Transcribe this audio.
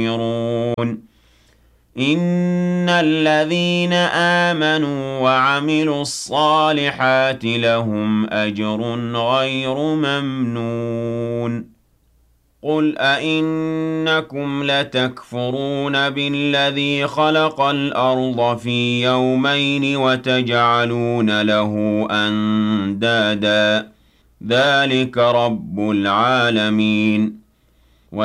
إِنَّ الَّذِينَ آمَنُوا وَعَمِلُوا الصَّالِحَاتِ لَهُمْ أَجْرٌ غَيْرُ مَمْنُونٍ قُلْ أَئِنَّكُمْ لَتَكْفُرُونَ بِالَّذِي خَلَقَ الْأَرْضَ فِي يَوْمَيْنِ وَتَجْعَلُونَ لَهُ أَندَادًا ذَلِكَ رَبُّ الْعَالَمِينَ